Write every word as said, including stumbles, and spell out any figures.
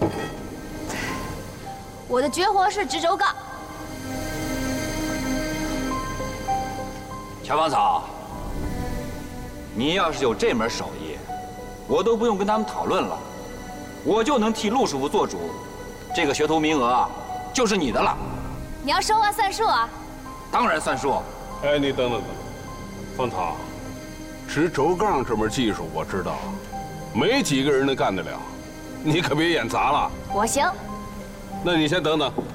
我的绝活是直轴杠。 乔芳草，你要是有这门手艺，我都不用跟他们讨论了，我就能替陆师傅做主，这个学徒名额啊，就是你的了。 你要说话算数啊！ 当然算数。 哎，你等等等等，芳草，直轴杠这门技术我知道，没几个人能干得了，你可别演砸了。 我行。 那你先等等。